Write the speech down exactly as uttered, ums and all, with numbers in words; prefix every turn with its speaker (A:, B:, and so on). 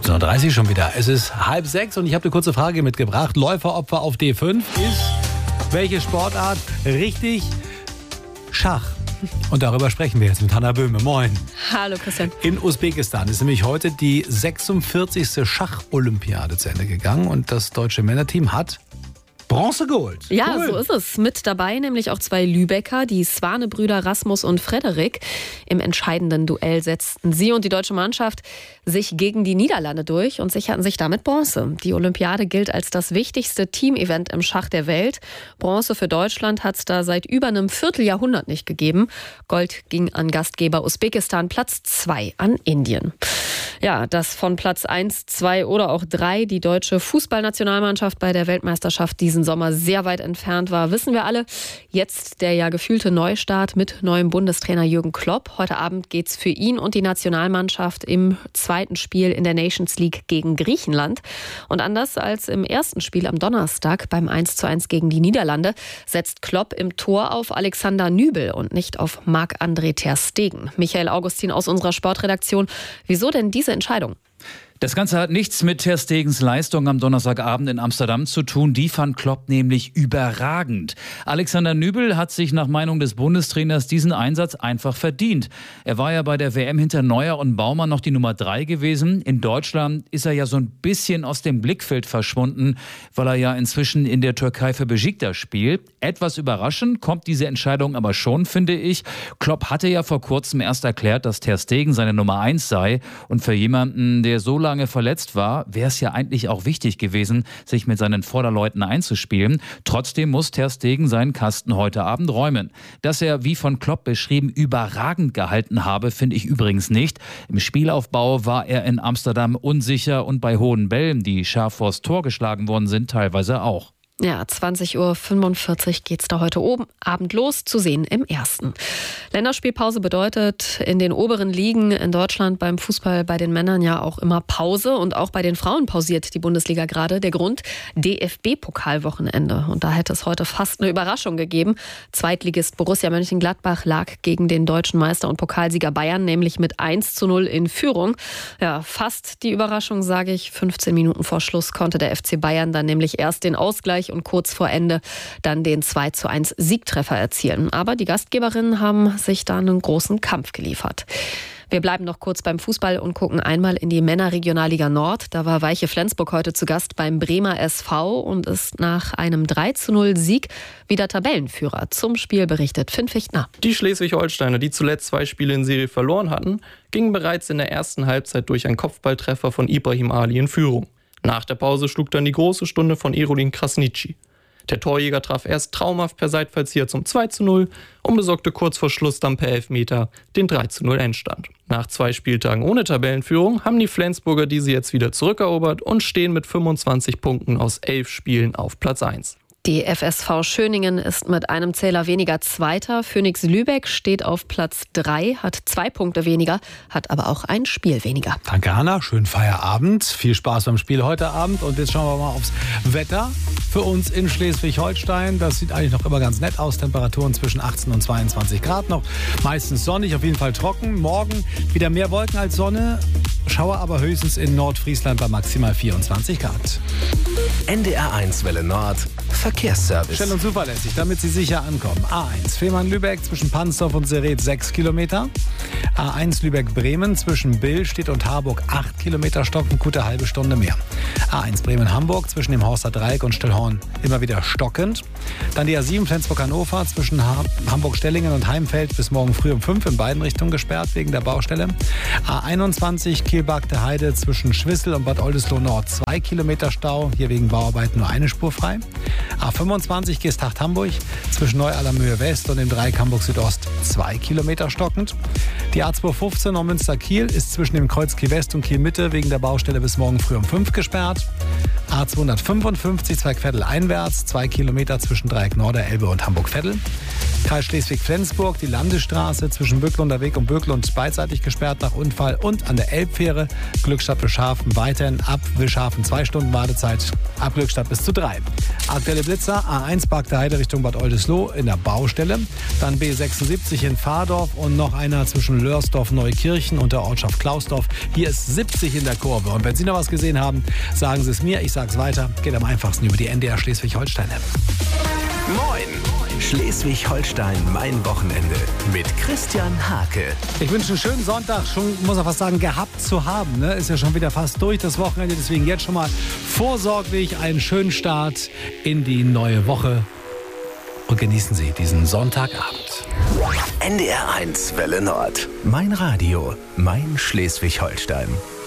A: siebzehn Uhr dreißig schon wieder. Es ist halb sechs und ich habe eine kurze Frage mitgebracht. Läuferopfer auf D fünf ist welche Sportart? Richtig, Schach. Und darüber sprechen wir jetzt mit Hanna Böhme. Moin.
B: Hallo Christian.
A: In Usbekistan ist nämlich heute die sechsundvierzigste Schach-Olympiade zu Ende gegangen und das deutsche Männerteam hat Bronze geholt.
B: Ja,
A: cool.
B: So ist es. Mit dabei nämlich auch zwei Lübecker, die Svane-Brüder Rasmus und Frederik. Im entscheidenden Duell setzten sie und die deutsche Mannschaft sich gegen die Niederlande durch und sicherten sich damit Bronze. Die Olympiade gilt als das wichtigste Teamevent im Schach der Welt. Bronze für Deutschland hat es da seit über einem Vierteljahrhundert nicht gegeben. Gold ging an Gastgeber Usbekistan, Platz zwei an Indien. Ja, dass von Platz eins, zwei oder auch drei die deutsche Fußballnationalmannschaft bei der Weltmeisterschaft diesen Sommer sehr weit entfernt war, wissen wir alle. Jetzt der ja gefühlte Neustart mit neuem Bundestrainer Jürgen Klopp. Heute Abend geht's für ihn und die Nationalmannschaft im zweiten Spiel in der Nations League gegen Griechenland. Und anders als im ersten Spiel am Donnerstag beim eins zu eins gegen die Niederlande setzt Klopp im Tor auf Alexander Nübel und nicht auf Marc-André ter Stegen. Michael Augustin aus unserer Sportredaktion. Wieso denn diese Entscheidung?
C: Das Ganze hat nichts mit ter Stegens Leistung am Donnerstagabend in Amsterdam zu tun. Die fand Klopp nämlich überragend. Alexander Nübel hat sich nach Meinung des Bundestrainers diesen Einsatz einfach verdient. Er war ja bei der W M hinter Neuer und Baumann noch die Nummer drei gewesen. In Deutschland ist er ja so ein bisschen aus dem Blickfeld verschwunden, weil er ja inzwischen in der Türkei für Besiktas spielt. Etwas überraschend kommt diese Entscheidung aber schon, finde ich. Klopp hatte ja vor kurzem erst erklärt, dass ter Stegen seine Nummer eins sei. Und für jemanden, der so lange verletzt war, wäre es ja eigentlich auch wichtig gewesen, sich mit seinen Vorderleuten einzuspielen. Trotzdem muss ter Stegen seinen Kasten heute Abend räumen. Dass er, wie von Klopp beschrieben, überragend gehalten habe, finde ich übrigens nicht. Im Spielaufbau war er in Amsterdam unsicher und bei hohen Bällen, die scharf vors Tor geschlagen worden sind, teilweise auch.
B: Ja, zwanzig Uhr fünfundvierzig geht's da heute oben Abend los, zu sehen im ersten. Länderspielpause bedeutet in den oberen Ligen in Deutschland beim Fußball bei den Männern ja auch immer Pause. Und auch bei den Frauen pausiert die Bundesliga gerade. Der Grund, D F B-Pokalwochenende. Und da hätte es heute fast eine Überraschung gegeben. Zweitligist Borussia Mönchengladbach lag gegen den deutschen Meister und Pokalsieger Bayern nämlich mit eins zu null in Führung. Ja, fast die Überraschung, sage ich. fünfzehn Minuten vor Schluss konnte der F C Bayern dann nämlich erst den Ausgleich und kurz vor Ende dann den zwei zu eins Siegtreffer erzielen. Aber die Gastgeberinnen haben sich da einen großen Kampf geliefert. Wir bleiben noch kurz beim Fußball und gucken einmal in die Männerregionalliga Nord. Da war Weiche Flensburg heute zu Gast beim Bremer S V und ist nach einem drei zu null Sieg wieder Tabellenführer. Zum Spiel berichtet Finn Fichtner.
D: Die Schleswig-Holsteiner, die zuletzt zwei Spiele in Serie verloren hatten, gingen bereits in der ersten Halbzeit durch einen Kopfballtreffer von Ibrahim Ali in Führung. Nach der Pause schlug dann die große Stunde von Erolin Krasniqi. Der Torjäger traf erst traumhaft per Seitfallzieher zum zwei zu null und besorgte kurz vor Schluss dann per Elfmeter den drei zu null Endstand. Nach zwei Spieltagen ohne Tabellenführung haben die Flensburger diese jetzt wieder zurückerobert und stehen mit fünfundzwanzig Punkten aus elf Spielen auf Platz eins.
B: Die F S V Schöningen ist mit einem Zähler weniger Zweiter. Phoenix Lübeck steht auf Platz drei, hat zwei Punkte weniger, hat aber auch ein Spiel weniger.
A: Danke, Hanna. Schönen Feierabend. Viel Spaß beim Spiel heute Abend. Und jetzt schauen wir mal aufs Wetter für uns in Schleswig-Holstein. Das sieht eigentlich noch immer ganz nett aus. Temperaturen zwischen achtzehn und zweiundzwanzig Grad noch. Meistens sonnig, auf jeden Fall trocken. Morgen wieder mehr Wolken als Sonne. Schauer aber höchstens in Nordfriesland bei maximal vierundzwanzig Grad.
E: N D R eins Welle Nord. Verkehrsservice.
A: Schnell und zuverlässig, damit Sie sicher ankommen. A eins Fehmarn-Lübeck zwischen Pansdorf und Seret sechs Kilometer. A eins Lübeck-Bremen zwischen Billstedt und Harburg acht Kilometer stockend, gute halbe Stunde mehr. A eins Bremen-Hamburg zwischen dem Horster Dreieck und Stillhorn immer wieder stockend. Dann die A sieben Flensburg-Hannover zwischen ha- Hamburg-Stellingen und Heimfeld bis morgen früh um fünf in beiden Richtungen gesperrt wegen der Baustelle. A einundzwanzig Kielbagte Heide zwischen Schwissel und Bad Oldesloe Nord zwei Kilometer Stau, hier wegen Bauarbeiten nur eine Spur frei. A fünfundzwanzig Geesthacht-Hamburg zwischen Neu-Allermöhe West und dem Dreieck Hamburg Südost zwei Kilometer stockend. Die A zweihundertfünfzehn Neumünster-Kiel ist zwischen dem Kreuz Kiel West und Kiel Mitte wegen der Baustelle bis morgen früh um fünf gesperrt. A zweihundertfünfundfünfzig Zweigveddel einwärts, zwei Kilometer zwischen Dreieck Norderelbe und Hamburg-Veddel. Kreis Schleswig-Flensburg, die Landesstraße zwischen Böcklunder Weg und Böcklund beidseitig gesperrt nach Unfall und an der Elbfähre Glückstadt-Wischhafen weiterhin ab Wischhafen zwei Stunden Wartezeit, ab Glückstadt bis zu drei. Aktuelle Blitzer, A eins Park der Heide Richtung Bad Oldesloe in der Baustelle, dann B sechsundsiebzig in Fahrdorf und noch einer zwischen Lörsdorf-Neukirchen und der Ortschaft Klausdorf. Hier ist siebzig in der Kurve. Und wenn Sie noch was gesehen haben, sagen Sie es mir, ich sage es weiter. Geht am einfachsten über die N D R Schleswig-Holstein-App.
E: Moin! Schleswig-Holstein, mein Wochenende mit Christian Hake.
A: Ich wünsche einen schönen Sonntag, schon, muss ich fast sagen, gehabt zu haben. Ne? Ist ja schon wieder fast durch das Wochenende, deswegen jetzt schon mal vorsorglich einen schönen Start in die neue Woche. Und genießen Sie diesen Sonntagabend.
E: N D R eins Welle Nord. Mein Radio, mein Schleswig-Holstein.